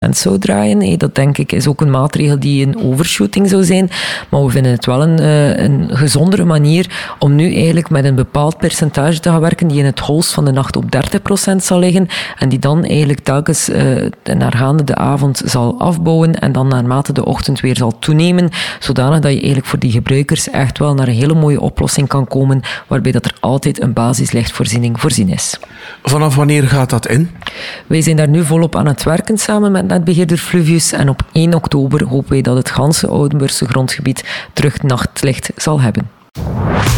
100% zou draaien. Dat denk ik is ook een maatregel die een overshooting zou zijn. Maar we vinden het wel een gezondere manier om nu eigenlijk met een bepaald percentage te gaan werken die in het holst van de nacht op 30% zal liggen en die dan eigenlijk telkens naargaande de avond zal afbouwen en dan naarmate de ochtend weer zal toenemen, zodanig dat je eigenlijk voor die gebruikers echt wel naar een hele mooie oplossing kan komen, waarbij dat er altijd een basislichtvoorziening voorzien is. Vanaf wanneer gaat dat in? Wij zijn daar nu volop aan het werken samen met netbeheerder Fluvius en op 1 oktober hopen wij dat het ganse Oudenburgse grondgebied terug nachtlicht zal hebben.